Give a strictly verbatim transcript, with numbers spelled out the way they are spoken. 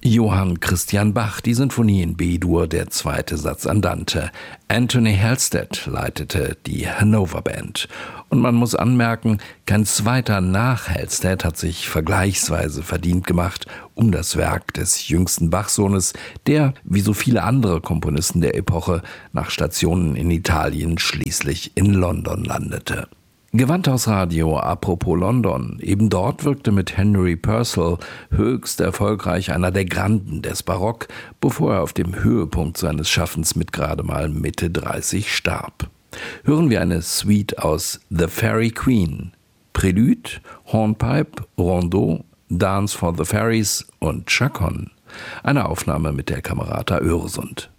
Johann Christian Bach, die Sinfonie in B-Dur, der zweite Satz Andante. Anthony Halstead leitete die Hannover Band. Und man muss anmerken, kein zweiter nach Halstead hat sich vergleichsweise verdient gemacht um das Werk des jüngsten Bach-Sohnes, der, wie so viele andere Komponisten der Epoche, nach Stationen in Italien schließlich in London landete. Gewandhausradio, apropos London. Eben dort wirkte mit Henry Purcell höchst erfolgreich einer der Granden des Barock, bevor er auf dem Höhepunkt seines Schaffens mit gerade mal Mitte dreißig starb. Hören wir eine Suite aus The Fairy Queen. Prelude, Hornpipe, Rondeau, Dance for the Fairies und Chaconne. Eine Aufnahme mit der Camerata Öresund.